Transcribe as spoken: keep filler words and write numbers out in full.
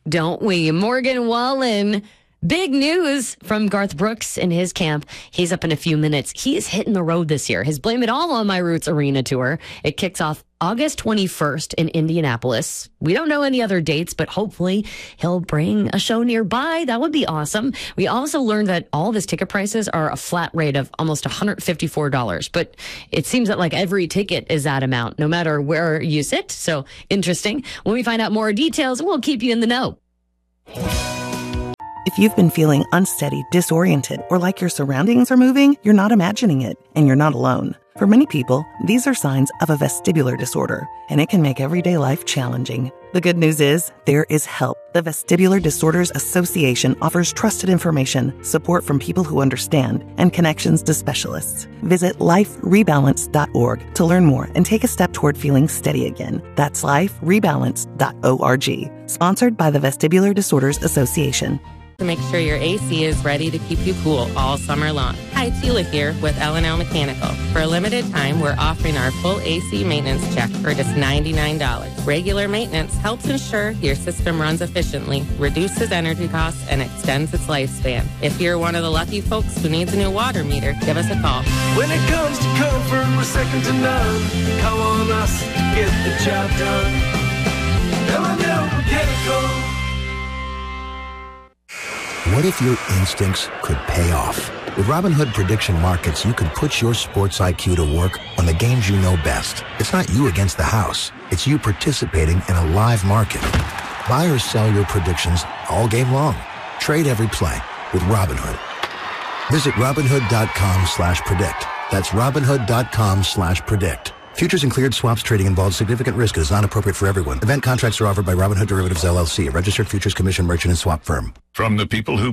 don't we? Morgan Wallen. Big news from Garth Brooks and his camp. He's up in a few minutes. He is hitting the road this year. His Blame It All on My Roots Arena tour. It kicks off August twenty-first in Indianapolis. We don't know any other dates, but hopefully he'll bring a show nearby. That would be awesome. We also learned that all of his ticket prices are a flat rate of almost one hundred fifty-four dollars. But it seems that like every ticket is that amount, no matter where you sit. So interesting. When we find out more details, we'll keep you in the know. If you've been feeling unsteady, disoriented, or like your surroundings are moving, you're not imagining it, and you're not alone. For many people, these are signs of a vestibular disorder, and it can make everyday life challenging. The good news is, there is help. The Vestibular Disorders Association offers trusted information, support from people who understand, and connections to specialists. Visit life rebalance dot org to learn more and take a step toward feeling steady again. That's life rebalance dot org. Sponsored by the Vestibular Disorders Association. To make sure your A C is ready to keep you cool all summer long. Hi, Tila here with L and L Mechanical. For a limited time, we're offering our full A C maintenance check for just ninety-nine dollars. Regular maintenance helps ensure your system runs efficiently, reduces energy costs, and extends its lifespan. If you're one of the lucky folks who needs a new water meter, give us a call. When it comes to comfort, we're second to none. Call on us to get the job done. L and L Mechanical. What if your instincts could pay off? With Robinhood Prediction Markets, you can put your sports I Q to work on the games you know best. It's not you against the house. It's you participating in a live market. Buy or sell your predictions all game long. Trade every play with Robinhood. Visit Robinhood.com slash predict. That's Robinhood.com slash predict. Futures and cleared swaps trading involves significant risk and is not appropriate for everyone. Event contracts are offered by Robinhood Derivatives, L L C, a registered futures commission merchant and swap firm. From the people who